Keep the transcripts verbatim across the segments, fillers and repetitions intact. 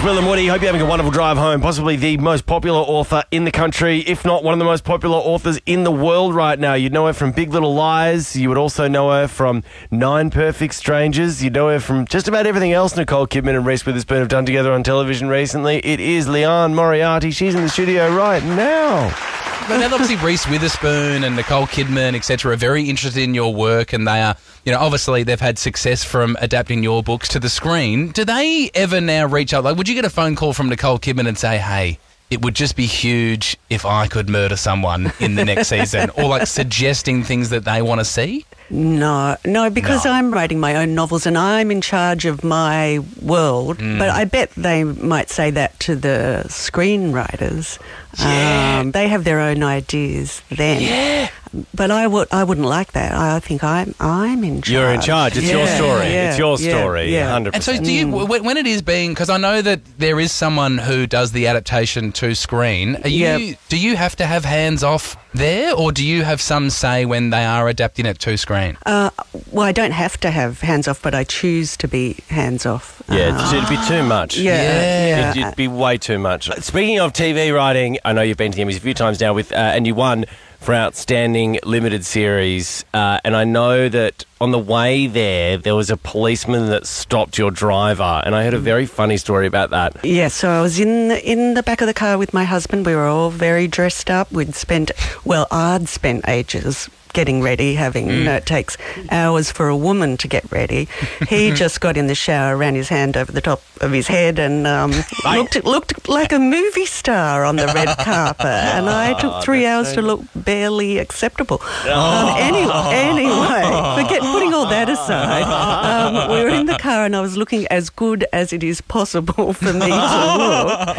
Will and Woody. Hope you're having a wonderful drive home. Possibly the most popular author in the country, if not one of the most popular authors in the world right now. You'd know her from Big Little Lies. You would also know her from Nine Perfect Strangers. You'd know her from just about everything else Nicole Kidman and Reese Witherspoon have done together on television recently. It is Leanne Moriarty. She's in the studio right now. But now, obviously, Reese Witherspoon and Nicole Kidman, et cetera, are very interested in your work, and they are, you know, obviously they've had success from adapting your books to the screen. Do they ever now reach out? Like, would you get a phone call from Nicole Kidman and say, hey, it would just be huge if I could murder someone in the next season, or like suggesting things that they want to see? No, no, because No. I'm writing my own novels and I'm in charge of my world. Mm. But I bet they might say that to the screenwriters. Yeah. Um, they have their own ideas then. Yeah. But I would, I wouldn't like that. I think I'm, I'm in charge. You're in charge. It's your Yeah, story. yeah, it's your yeah, story. yeah. one hundred And so percent. do you, w- when it is being, because I know that there is someone who does the adaptation to screen, are you, Yep. do you have to have hands off there, or do you have some say when they are adapting it to screen? Uh, well, I don't have to have hands off, but I choose to be hands off. Yeah, Uh, it'd be too much. yeah, Yeah. yeah. It'd, it'd be way too much. Speaking of T V writing, I know you've been to the Emmys a few times now, with uh, and you won for Outstanding Limited Series. Uh, and I know that on the way there, there was a policeman that stopped your driver. And I heard a very funny story about that. Yeah, so I was in the, in the back of the car with my husband. We were all very dressed up. We'd spent, well, I'd spent ages getting ready, having, you know, it takes hours for a woman to get ready. He just got in the shower, ran his hand over the top of his head and um, looked looked like a movie star on the red carpet. And I took three hours to look barely acceptable. Um, any, anyway, forget putting all that aside. Um, we were in the car and I was looking as good as it is possible for me to look.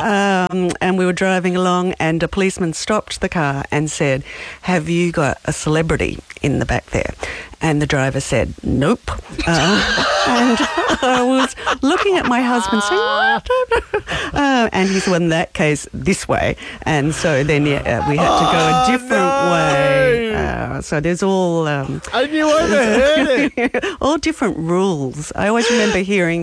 Um, and we were driving along and a policeman stopped the car and said, have you got a celebrity in the back there? And the driver said, nope. Uh, and I was looking at my husband saying, what? Uh, and he said, well, in that case, this way. And so then yeah, uh, we had to go a different no. way. Uh, so there's all... Um, And you overheard it. all different rules. I always remember hearing